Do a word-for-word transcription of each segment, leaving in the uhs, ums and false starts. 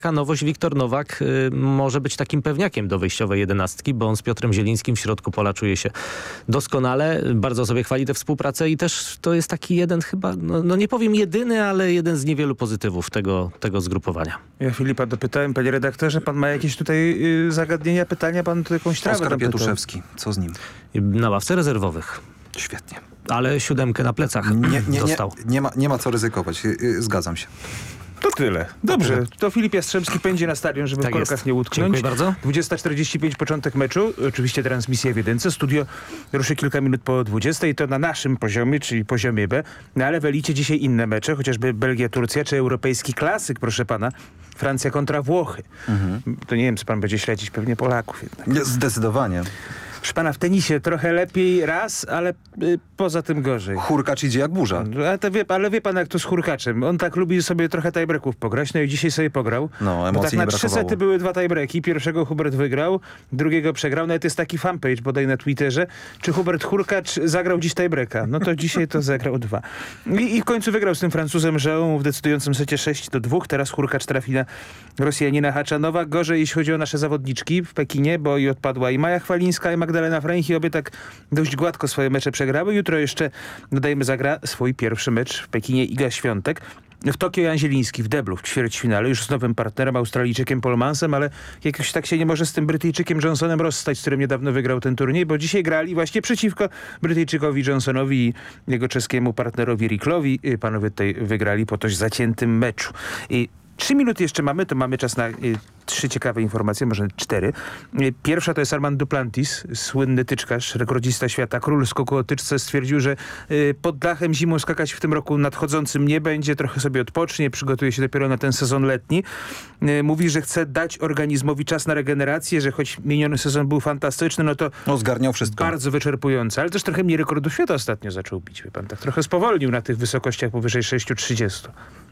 nowość, Wiktor Nowak y, może być takim pewniakiem do wyjściowej jedenastki, bo on z Piotrem Zielińskim w środku pola czuje się doskonale. Bardzo sobie chwali tę współpracę i też to jest taki jeden chyba, no, no nie powiem jedyny, ale jeden z niewielu pozytywów tego, tego zgrupowania. Ja Filipa dopytałem, panie redaktorze, pan ma jakieś tutaj y, zagadnienia, pytania? Pan tu jakąś trawę Oskar Pietuszewski, co z nim? Na ławce rezerwowych. Świetnie. Ale siódemkę na plecach Nie, nie, nie, dostał. nie, ma, nie ma co ryzykować, y, y, zgadzam się. To tyle. Dobrze, to Filip Jastrzębski pędzi na stadion, żeby Tak w korkach jest. nie utknąć. Dziękuję bardzo. dwudziesta czterdzieści pięć początek meczu, oczywiście transmisja w jedynce. Studio ruszy kilka minut po dwudziestej, to na naszym poziomie, czyli poziomie B. No ale w elicie dzisiaj inne mecze, chociażby Belgia-Turcja, czy europejski klasyk, proszę pana, Francja kontra Włochy. Mhm. To nie wiem, co pan będzie śledzić, pewnie Polaków jednak. Nie, zdecydowanie. Proszę pana, w tenisie trochę lepiej raz, ale y, poza tym gorzej. Hurkacz idzie jak burza. Ale, to wie, ale wie pan, jak to z Hurkaczem. On tak lubi sobie trochę tiebreaków pograć, no i dzisiaj sobie pograł. No, emocji bo tak nie na brakowało. trzy sety były dwa tiebreaki. Pierwszego Hubert wygrał, drugiego przegrał. Nawet jest taki fanpage bodaj na Twitterze, czy Hubert Hurkacz zagrał dziś tiebreaka. No to dzisiaj to zagrał dwa. I, I w końcu wygrał z tym Francuzem Jean w decydującym secie sześć do dwóch. Teraz Hurkacz trafi na Rosjanina Haczanowa. Gorzej, jeśli chodzi o nasze zawodniczki w Pekinie, bo i odpadła i Maja Chwalińska, i Magdalena Fręch, i obie tak dość gładko swoje mecze przegrały. Jutro jeszcze, dodajmy, zagra swój pierwszy mecz w Pekinie Iga Świątek. W Tokio Jan Zieliński w deblu w ćwierćfinale, już z nowym partnerem, Australijczykiem Paul Mansem, ale jakoś tak się nie może z tym Brytyjczykiem Johnsonem rozstać, z którym niedawno wygrał ten turniej, bo dzisiaj grali właśnie przeciwko Brytyjczykowi Johnsonowi i jego czeskiemu partnerowi Ricklowi. Panowie tutaj wygrali po dość zaciętym meczu. I Trzy minuty jeszcze mamy, to mamy czas na y, trzy ciekawe informacje, może cztery. Y, pierwsza to jest Armand Duplantis, słynny tyczkarz, rekordzista świata, król skoku o tyczce, stwierdził, że y, pod dachem zimą skakać w tym roku nadchodzącym nie będzie, trochę sobie odpocznie, przygotuje się dopiero na ten sezon letni. Y, mówi, że chce dać organizmowi czas na regenerację, że choć miniony sezon był fantastyczny, no to No, zgarniał wszystko. Bardzo wyczerpujący, ale też trochę mniej rekordu świata ostatnio zaczął bić, wie pan, tak trochę spowolnił na tych wysokościach powyżej sześć trzydzieści.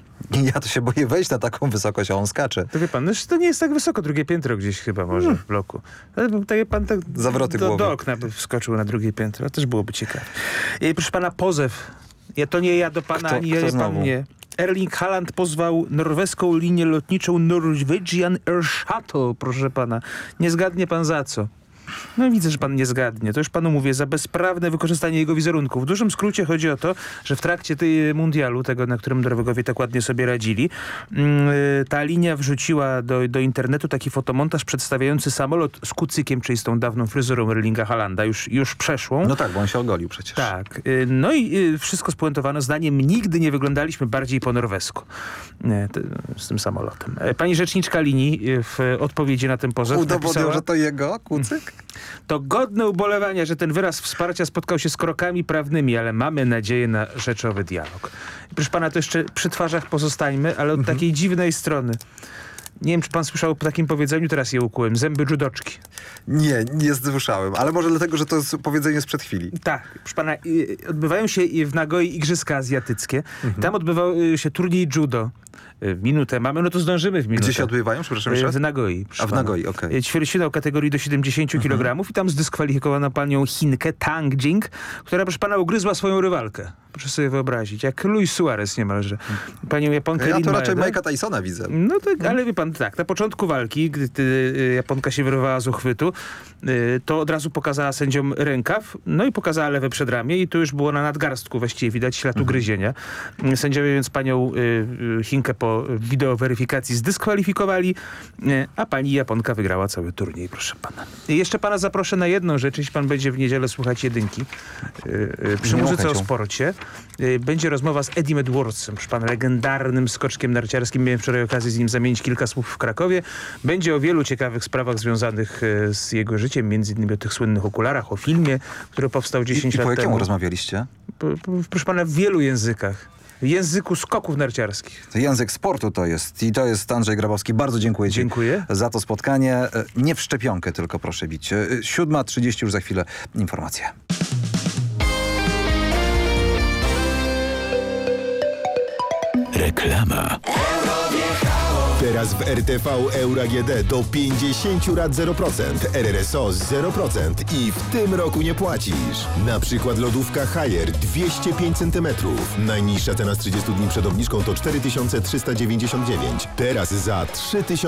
Ja to się boję wejść na taką wysokość, a on skacze. To wie pan, no, to nie jest tak wysoko, drugie piętro gdzieś chyba może w bloku. Ale tak jak pan tak Zawroty do, głowy. do okna by wskoczył na drugie piętro, to też byłoby ciekawe. I, proszę pana, pozew. Ja, to nie ja do pana, Kto- ani kto ja, pan znowu? nie. Erling Haaland pozwał norweską linię lotniczą Norwegian Air Shuttle, proszę pana. Nie zgadnie pan za co. No widzę, że pan nie zgadnie. To już panu mówię, za bezprawne wykorzystanie jego wizerunku. W dużym skrócie chodzi o to, że w trakcie tej mundialu, tego, na którym Norwegowie tak ładnie sobie radzili, yy, ta linia wrzuciła do, do internetu taki fotomontaż przedstawiający samolot z kucykiem, czyli z tą dawną fryzurą Erlinga Haalanda, już, już przeszłą. No tak, bo on się ogolił przecież. Tak. Yy, no i yy, wszystko spuentowano zdaniem, nigdy nie wyglądaliśmy bardziej po norwesku. Yy, to, z tym samolotem. Yy, pani rzeczniczka linii yy, w odpowiedzi na ten pozew Udowodnił, napisała, że to jego kucyk? to godne ubolewania, że ten wyraz wsparcia spotkał się z krokami prawnymi, ale mamy nadzieję na rzeczowy dialog. I proszę pana, to jeszcze przy twarzach pozostańmy, ale od takiej dziwnej strony. Nie wiem, czy pan słyszał o takim powiedzeniu, teraz je ukułem. Zęby judoczki. Nie, nie słyszałem, ale może dlatego, że to jest powiedzenie sprzed chwili. Tak, proszę pana, y, odbywają się w Nagoi Igrzyska Azjatyckie. Mhm. Tam odbywał y, się turniej judo. Y, minutę mamy, no to zdążymy w minutę. Gdzie się odbywają? Przepraszam jeszcze Y, raz? w Nagoi. A w Nagoi, okej. Okay. Ćwierćfinał kategorii do siedemdziesięciu Mhm. kilogramów i tam zdyskwalifikowano panią Chinkę Tang Jing, która, proszę pana, ugryzła swoją rywalkę. Proszę sobie wyobrazić, jak Luis Suarez niemalże. Panią Japonkę Ja Lin to raczej Maeda. Mike'a Tysona widzę. No tak, ale wie pan, tak, na początku walki, gdy ty, y, Japonka się wyrwała z uchwytu, y, to od razu pokazała sędziom rękaw, no i pokazała lewe przedramię i tu już było na nadgarstku właściwie widać ślad Mhm. ugryzienia. Sędziowie więc panią y, y, Chinkę po wideoweryfikacji zdyskwalifikowali, y, a pani Japonka wygrała cały turniej, proszę pana. I jeszcze pana zaproszę na jedną rzecz, jeśli pan będzie w niedzielę słuchać jedynki. Y, y, przy Nie muzyce o chęcią. sporcie y, będzie rozmowa z Edim Edwardsem, proszę pana, legendarnym skoczkiem narciarskim. Miałem wczoraj okazję z nim zamienić kilka słów w Krakowie. Będzie o wielu ciekawych sprawach związanych e, z jego życiem, między innymi o tych słynnych okularach, o filmie, który powstał dziesięć I, i lat po jakiemu temu. rozmawialiście? Po, po, proszę pana, w wielu językach. W języku skoków narciarskich. To język sportu to jest. I to jest Andrzej Grabowski. Bardzo dziękuję ci Dziękuję. za to spotkanie. E, Nie w szczepionkę tylko, proszę bić. E, siódma trzydzieści już za chwilę informacje. Reklama. Euro wjechało Teraz w R T V Euro A G D do pięćdziesiąt lat zero procent, R R S O zero procent i w tym roku nie płacisz. Na przykład lodówka Haier dwieście pięć centymetrów. Najniższa cena z trzydziestu dni przed obniżką to cztery tysiące trzysta dziewięćdziesiąt dziewięć. Teraz za trzy tysiące